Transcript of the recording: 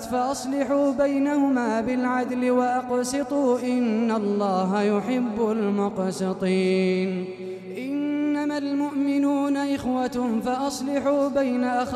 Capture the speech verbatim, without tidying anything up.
فأصلحوا بينهما بالعدل وأقسطوا إن الله يحب المقسطين. إنما المؤمنون إخوة فأصلحوا بين أخواتكم